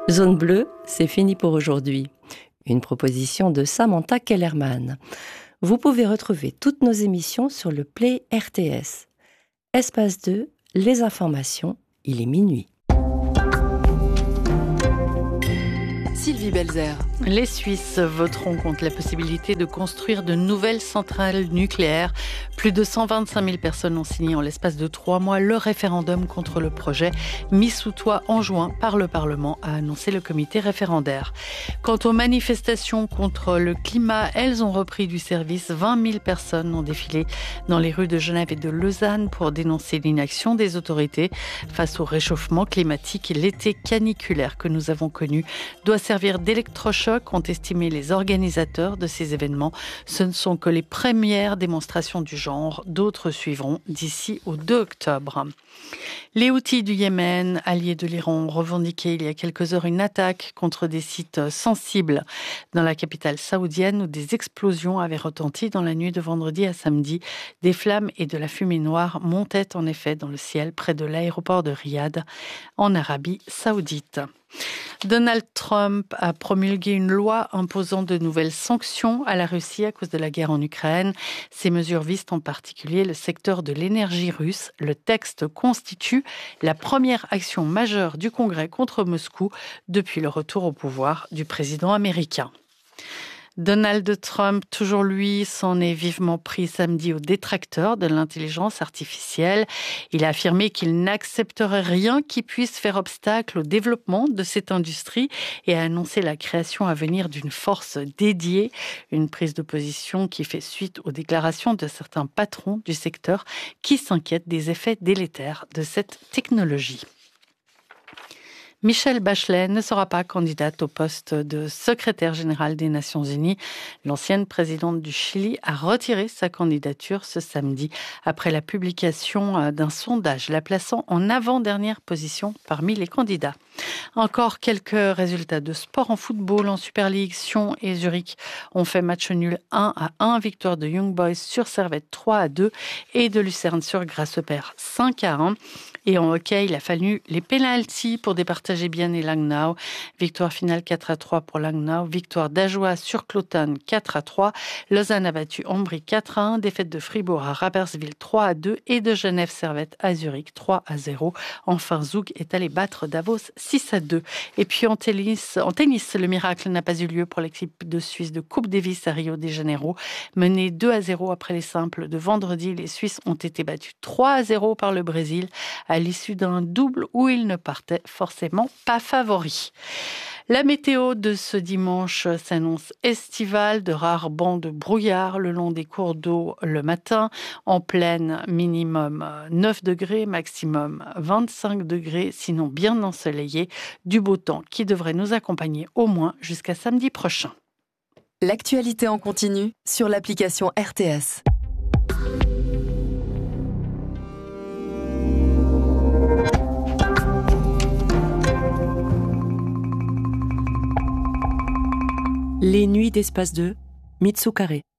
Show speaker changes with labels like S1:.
S1: Zone bleue, c'est fini pour aujourd'hui. Une proposition de Samantha Kellerman. Vous pouvez retrouver toutes nos émissions sur le Play RTS. Espace 2, les informations, il est minuit.
S2: Sylvie Belzer.
S3: Les Suisses voteront contre la possibilité de construire de nouvelles centrales nucléaires. Plus de 125 000 personnes ont signé en l'espace de 3 mois le référendum contre le projet mis sous toit en juin par le Parlement, a annoncé le comité référendaire. Quant aux manifestations contre le climat, elles ont repris du service. 20 000 personnes ont défilé dans les rues de Genève et de Lausanne pour dénoncer l'inaction des autorités face au réchauffement climatique. L'été caniculaire que nous avons connu doit servir d'électrochoc, ont estimé les organisateurs de ces événements. Ce ne sont que les premières démonstrations du genre. D'autres suivront d'ici au 2 octobre. Les Houthis du Yémen, alliés de l'Iran, ont revendiqué il y a quelques heures une attaque contre des sites sensibles dans la capitale saoudienne où des explosions avaient retenti dans la nuit de vendredi à samedi. Des flammes et de la fumée noire montaient en effet dans le ciel près de l'aéroport de Riyad, en Arabie saoudite. Donald Trump a promulgué une loi imposant de nouvelles sanctions à la Russie à cause de la guerre en Ukraine. Ces mesures visent en particulier le secteur de l'énergie russe. Le texte constitue la première action majeure du Congrès contre Moscou depuis le retour au pouvoir du président américain. Donald Trump, toujours lui, s'en est vivement pris samedi aux détracteurs de l'intelligence artificielle. Il a affirmé qu'il n'accepterait rien qui puisse faire obstacle au développement de cette industrie et a annoncé la création à venir d'une force dédiée, une prise de position qui fait suite aux déclarations de certains patrons du secteur qui s'inquiètent des effets délétères de cette technologie. Michelle Bachelet ne sera pas candidate au poste de secrétaire générale des Nations Unies. L'ancienne présidente du Chili a retiré sa candidature ce samedi après la publication d'un sondage la plaçant en avant-dernière position parmi les candidats. Encore quelques résultats de sport en football. En Super League, Sion et Zurich ont fait match nul 1-1. Victoire de Young Boys sur Servette 3-2 et de Lucerne sur Grasshopper 5-1. Et en hockey, il a fallu les pénaltys pour départager Bienne et Langnau. Victoire finale 4-3 pour Langnau. Victoire d'Ajoie sur Cloton 4-3. Lausanne a battu Ambry 4-1. Défaite de Fribourg à Rapperswil 3-2 et de Genève Servette à Zurich 3-0. Enfin, Zug est allé battre Davos 6-2. Et puis en tennis, le miracle n'a pas eu lieu pour l'équipe de Suisse de Coupe Davis à Rio de Janeiro. Menée 2-0 après les simples de vendredi, les Suisses ont été battus 3-0 par le Brésil à l'issue d'un double où ils ne partaient forcément pas favoris. La météo de ce dimanche s'annonce estivale, de rares bancs de brouillard le long des cours d'eau le matin. En plaine, minimum 9 degrés, maximum 25 degrés, sinon bien ensoleillé. Du beau temps qui devrait nous accompagner au moins jusqu'à samedi prochain.
S2: L'actualité en continu sur l'application RTS.
S1: Les nuits d'Espace 2, Mitsu Carré.